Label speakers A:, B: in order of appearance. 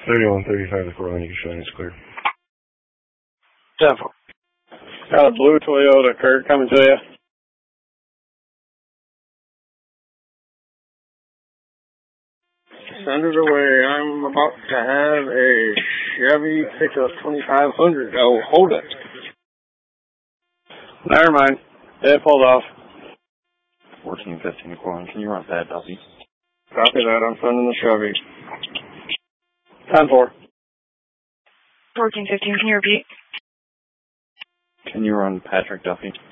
A: 3135, the Corona, you can show it's clear.
B: 10-4. Got a blue Toyota, Kurt, coming to you. Send it away. I'm about to have a Chevy pickup 2500. Oh, hold it. Never mind. It pulled off.
C: 1415 Corona, can you run pad Duffy?
B: Copy that. I'm sending the Chevy. 10-4.
D: 1415, can you repeat?
C: Can you run Patrick Duffy?